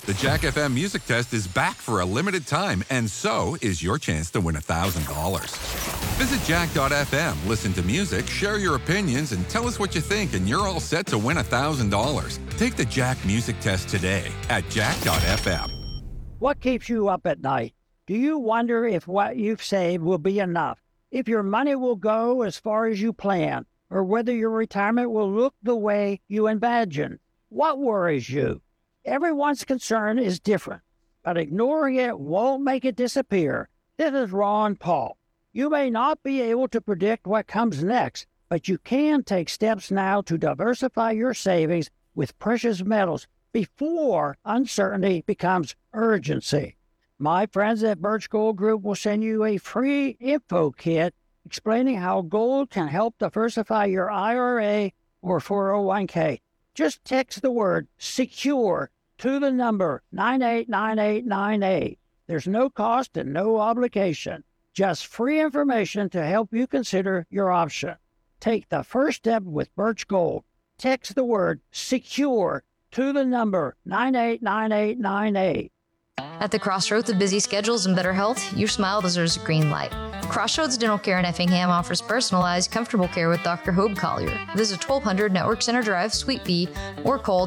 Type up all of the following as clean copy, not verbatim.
The Jack FM Music Test is back for a limited time, and so is your chance to win $1,000. Visit jack.fm, listen to music, share your opinions, and tell us what you think, and you're all set to win $1,000. Take the Jack Music Test today at jack.fm. What keeps you up at night? Do you wonder if what you've saved will be enough? If your money will go as far as you plan? Or whether your retirement will look the way you imagine? What worries you? Everyone's concern is different, but ignoring it won't make it disappear. This is Ron Paul. You may not be able to predict what comes next, but you can take steps now to diversify your savings with precious metals before uncertainty becomes urgency. My friends at Birch Gold Group will send you a free info kit explaining how gold can help diversify your IRA or 401k. Just text the word SECURE to the number 989898. There's no cost and no obligation. Just free information to help you consider your option. Take the first step with Birch Gold. Text the word SECURE to the number 989898. At the crossroads of busy schedules and better health, your smile deserves a green light. Crossroads Dental Care in Effingham offers personalized, comfortable care with Dr. Hobe Collier. Visit 1200 Network Center Drive, Suite B, or call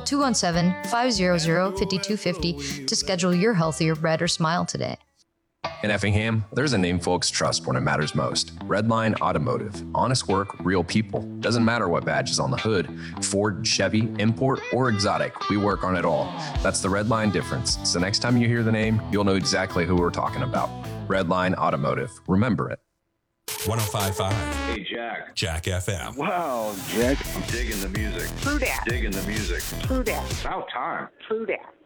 217-500-5250 to schedule your healthier, brighter smile today. In Effingham, there's a name folks trust when it matters most. Redline Automotive. Honest work, real people. Doesn't matter what badge is on the hood. Ford, Chevy, import, or exotic, we work on it all. That's the Redline difference. So next time you hear the name, you'll know exactly who we're talking about. Redline Automotive. Remember it. 105.5. Hey, Jack. Jack FM. Wow, Jack. I'm digging the music. True that. Digging the music. True that. About time. True that.